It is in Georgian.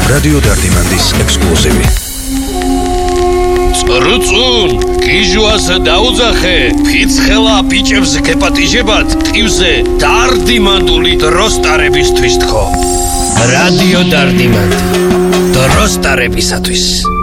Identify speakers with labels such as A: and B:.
A: რადიო დარდიმანდის ექსკლუზივი.
B: წრუწუნ, გიჟუას დაუძახე, ფიცხელა ბიჭებს გეპატიჟებათ, ტივზე დარდიმანდული დროსტარებისთვის თქო. რადიო დარდიმანდი, დროსტარებისათვის.